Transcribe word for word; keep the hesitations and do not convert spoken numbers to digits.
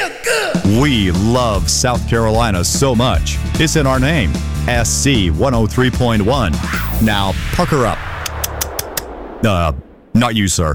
feel good. We love South Carolina so much. It's in our name. S C one oh three point one. Now, pucker up. Uh, not you, sir.